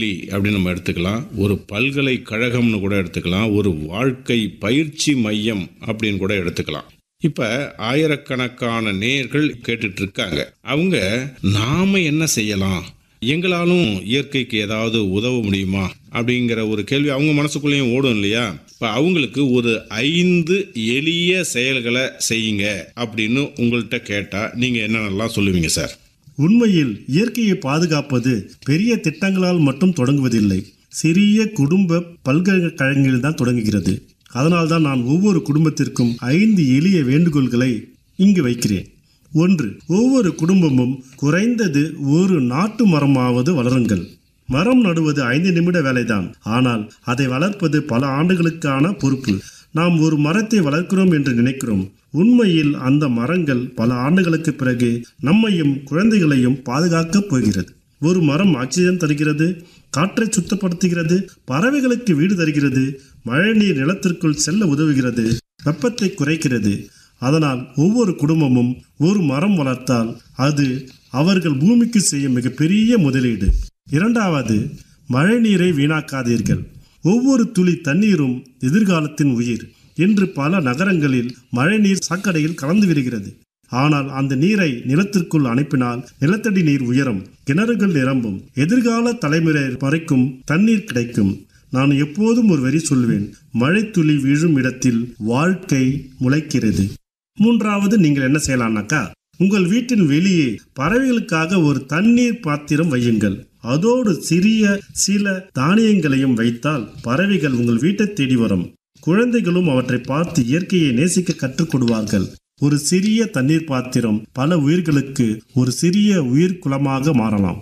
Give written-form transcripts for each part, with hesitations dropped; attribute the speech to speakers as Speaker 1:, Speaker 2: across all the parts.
Speaker 1: பள்ளி அப்படின்னு நம்ம எடுத்துக்கலாம், ஒரு பல்கலைக்கழகம்னு கூட எடுத்துக்கலாம், ஒரு வாழ்க்கை பயிற்சி மையம் அப்படின்னு கூட எடுத்துக்கலாம். இப்ப ஆயிரக்கணக்கான நேயர்கள் கேட்டுட்டு இருக்காங்க. அவங்க நாம என்ன செய்யலாம், எங்களாலும் இயற்கைக்கு ஏதாவது உதவ முடியுமா அப்படிங்கிற ஒரு கேள்வி அவங்க மனசுக்குள்ளேயும் ஓடும் இல்லையா? இப்ப அவங்களுக்கு ஒரு 5 எளிய செயல்களை செய்யுங்க அப்படின்னு உங்கள்கிட்ட கேட்டா நீங்க என்னென்னலாம் சொல்லுவீங்க சார்?
Speaker 2: உண்மையில் இயற்கையை பாதுகாப்பது பெரிய திட்டங்களால் மட்டும் தொடங்குவதில்லை, சிறிய குடும்ப பல்கலைக்கழகங்களில் தான் தொடங்குகிறது. அதனால்தான் நான் ஒவ்வொரு குடும்பத்திற்கும் 5 எளிய வேண்டுகோள்களை இங்கு வைக்கிறேன். 1. ஒவ்வொரு குடும்பமும் குறைந்தது ஒரு நாட்டு மரமாவது வளருங்கள். மரம் நடுவது 5 நிமிட வேலைதான், ஆனால் அதை வளர்ப்பது பல ஆண்டுகளுக்கான பொறுப்பு. நாம் ஒரு மரத்தை வளர்க்கிறோம் என்று நினைக்கிறோம், உண்மையில் அந்த மரங்கள் பல ஆண்டுகளுக்கு பிறகு நம்மையும் குழந்தைகளையும் பாதுகாக்கப் போகிறது. ஒரு மரம் ஆக்சிஜன் தருகிறது, காற்றை சுத்தப்படுத்துகிறது, பறவைகளுக்கு வீடு தருகிறது, மழைநீர் நிலத்திற்குள் செல்ல உதவுகிறது, வெப்பத்தை குறைக்கிறது. அதனால் ஒவ்வொரு குடும்பமும் ஒரு மரம் வளர்த்தால் அது அவர்கள் பூமிக்கு செய்யும் மிகப்பெரிய முதலீடு. 2. மழை நீரை வீணாக்காதீர்கள். ஒவ்வொரு துளி தண்ணீரும் எதிர்காலத்தின் உயிர். இன்று பல நகரங்களில் மழைநீர் சாக்கடையில் கலந்து விடுகிறது. ஆனால் அந்த நீரை நிலத்திற்குள் அனுப்பினால் நிலத்தடி நீர் உயரும், கிணறுகள் நிரம்பும், எதிர்கால தலைமுறை வரைக்கும் தண்ணீர் கிடைக்கும். நான் எப்போதும் ஒரு வரி சொல்வேன், மழை துளி வீழும் இடத்தில் வாழ்க்கை முளைக்கிறது. 3. நீங்கள் என்ன செய்யலாம்னாக்கா, உங்கள் வீட்டின் வெளியே பறவைகளுக்காக ஒரு தண்ணீர் பாத்திரம் வையுங்கள். அதோடு சில தானியங்களையும் வைத்தால் பறவைகள் உங்கள் வீட்டை தேடி வரும். குழந்தைகளும் அவற்றை பார்த்து இயற்கையை நேசிக்க கற்றுக் கொடுவார்கள். ஒரு சிறிய தண்ணீர் பாத்திரம் பல உயிர்களுக்கு ஒரு சிறிய உயிர் குளமாக மாறலாம்.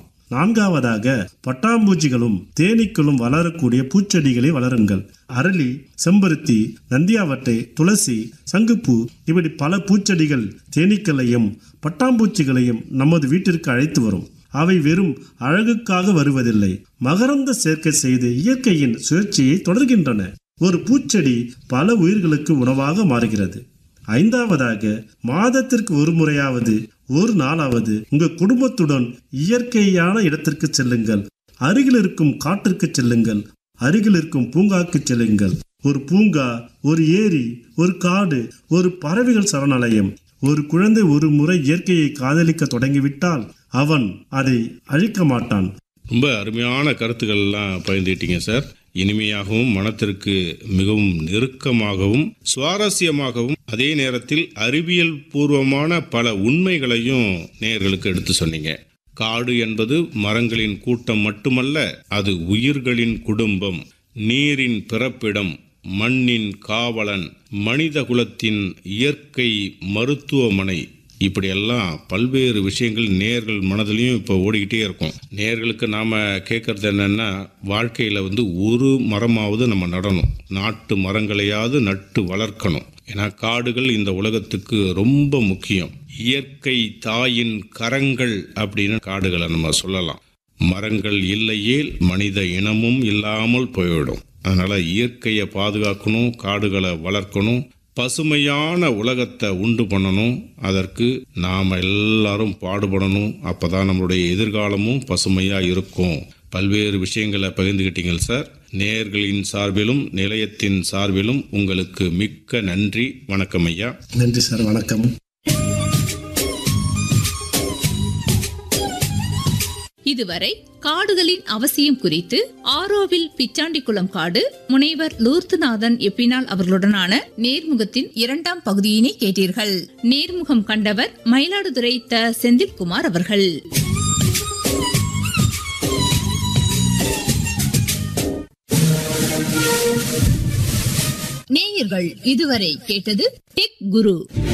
Speaker 2: 4. பட்டாம்பூச்சிகளும் தேனீக்களும் வளரக்கூடிய பூச்செடிகளை வளருங்கள். அரளி, செம்பருத்தி, நந்தியாவட்டை, துளசி, சங்குப்பூ, இப்படி பல பூச்செடிகள் தேனீக்களையும் பட்டாம்பூச்சிகளையும் நமது வீட்டிற்கு அழைத்து வரும். அவை வெறும் அழகுக்காக வருவதில்லை, மகரந்த சேர்க்கை செய்து இயற்கையின் சுழற்சியை தொடர்கின்றன. ஒரு பூச்செடி பல உயிர்களுக்கு உணவாக மாறுகிறது. 5. மாதத்திற்கு ஒரு முறையாவது ஒரு நாளாவது உங்கள் குடும்பத்துடன் இயற்கையான இடத்திற்கு செல்லுங்கள். அருகில் இருக்கும் காட்டிற்கு செல்லுங்கள், அருகில் இருக்கும் பூங்காக்கு செல்லுங்கள். ஒரு பூங்கா, ஒரு ஏரி, ஒரு காடு, ஒரு பறவைகள் சரணாலயம். ஒரு குழந்தை ஒரு முறை இயற்கையை காதலிக்க தொடங்கிவிட்டால் அவன் அதை அழிக்க மாட்டான்.
Speaker 1: ரொம்ப அருமையான கருத்துக்கள் எல்லாம் பகிர்ந்துட்டீங்க சார். இனிமையாகவும் மனத்திற்கு மிகவும் நெருக்கமாகவும் சுவாரஸ்யமாகவும் அதே நேரத்தில் அறிவியல் பூர்வமான பல உண்மைகளையும் நேயர்களுக்கு எடுத்து சொன்னீங்க. காடு என்பது மரங்களின் கூட்டம் மட்டுமல்ல, அது உயிர்களின் குடும்பம், நீரின் பிறப்பிடம், மண்ணின் காவலன், மனித குலத்தின் இயற்கை மருத்துவமனை. இப்படியெல்லாம் பல்வேறு விஷயங்கள் நேயர்கள் மனதிலையும் இப்போ ஓடிக்கிட்டே இருக்கும். நேயர்களுக்கு நாம் கேட்கறது என்னென்னா, வாழ்க்கையில் ஒரு மரமாவது நம்ம நடணும், நாட்டு மரங்களையாவது நட்டு வளர்க்கணும். ஏன்னா காடுகள் இந்த உலகத்துக்கு ரொம்ப முக்கியம். இயற்கை தாயின் கரங்கள் அப்படின்னு காடுகளை நம்ம சொல்லலாம். மரங்கள் இல்லையேல் மனித இனமும் இல்லாமல் போய்விடும். அதனால் இயற்கையை பாதுகாக்கணும், காடுகளை வளர்க்கணும், பசுமையான உலகத்தை உண்டு பண்ணணும். அதற்கு நாம் எல்லாரும் பாடுபடணும். அப்போதான் நம்மளுடைய எதிர்காலமும் பசுமையாக இருக்கும். பல்வேறு விஷயங்களை பகிர்ந்துக்கிட்டீங்க சார். நேயர்களின் சார்பிலும் நிலையத்தின் சார்பிலும் உங்களுக்கு மிக்க நன்றி. வணக்கம் ஐயா.
Speaker 2: நன்றி சார், வணக்கம்.
Speaker 3: இதுவரை காடுகளின் அவசியம் குறித்து ஆரோவில் பிச்சாண்டிக்குளம் காடு முனைவர் லூர்துநாதன் எப்பினால் அவர்களுடனான நேர்முகத்தின் 2ஆம் பகுதியினை கேட்டீர்கள். நேர்முகம் கண்டவர் மயிலாடுதுறை த. செந்தில்குமார் அவர்கள். நேயர்கள் இதுவரை கேட்டது டெக் குரு.